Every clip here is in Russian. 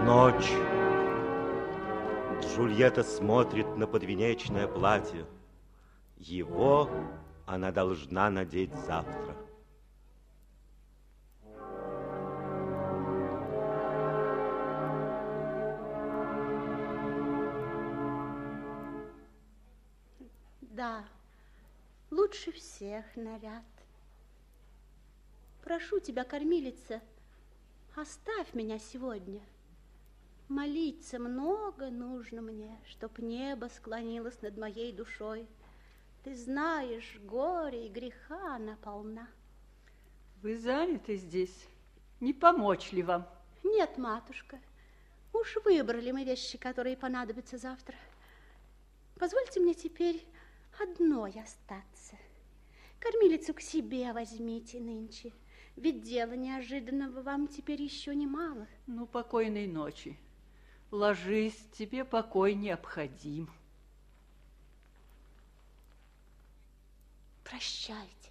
Ночь. Джульетта смотрит на подвенечное платье. Его она должна надеть завтра. Да, лучше всех наряд. Прошу тебя, кормилица, оставь меня сегодня. Молиться много нужно мне, чтоб небо склонилось над моей душой. Ты знаешь, горе и греха она полна. Вы заняты здесь. Не помочь ли вам? Нет, матушка, уж выбрали мы вещи, которые понадобятся завтра. Позвольте мне теперь одной остаться. Кормилицу к себе возьмите нынче, ведь дела неожиданного вам теперь еще немало. Ну, покойной ночи. Ложись, тебе покой необходим. Прощайте.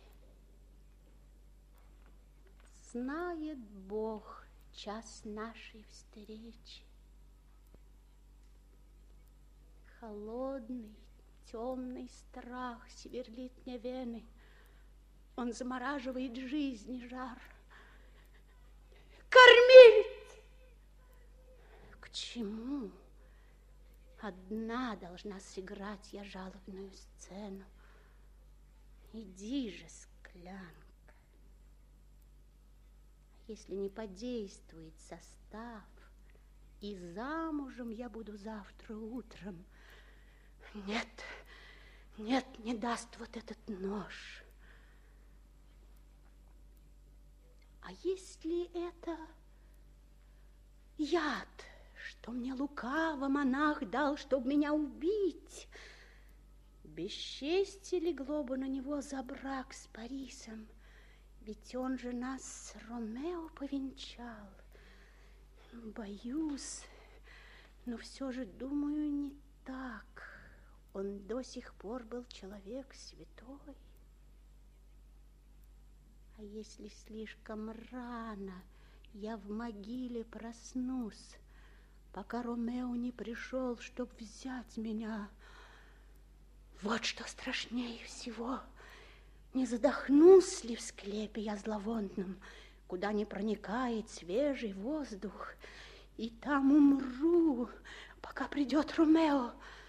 Знает Бог час нашей встречи. Холодный, темный страх сверлит мне вены. Он замораживает жизнь и жар. Кормилец! К чему? Одна должна сыграть я жалобную сцену. Иди же, склянка. Если не подействует состав, и замужем я буду завтра утром. Нет, нет, не даст вот этот нож. А если это яд, что мне лукаво монах дал, чтоб меня убить? Бесчестие легло бы на него за брак с Парисом, ведь он же нас с Ромео повенчал. Боюсь, но все же думаю не так. Он до сих пор был человек святой. А если слишком рано я в могиле проснусь, пока Ромео не пришел, чтоб взять меня? Вот что страшнее всего. Не задохнусь ли в склепе я зловонном, куда не проникает свежий воздух, и там умру, пока придет Ромео?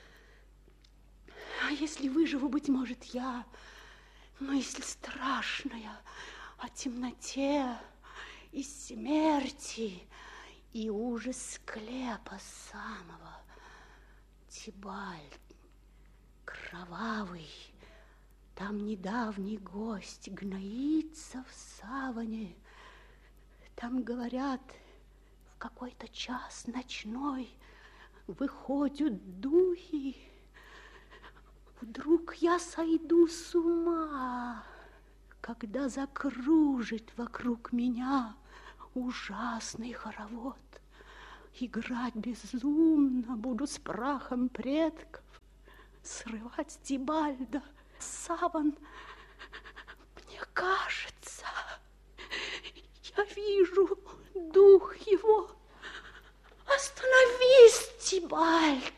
А если выживу, быть может, я мысль страшная о темноте и смерти, и ужас склепа самого. Тибальт, кровавый, там недавний гость гноится в саване. Там, говорят, в какой-то час ночной выходят духи. Вдруг я сойду с ума, когда закружит вокруг меня ужасный хоровод. Играть безумно буду с прахом предков, срывать с Тибальда саван. Мне кажется, я вижу дух его. Остановись, Тибальд!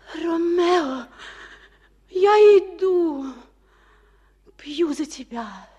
Ромео, я иду, пью за тебя.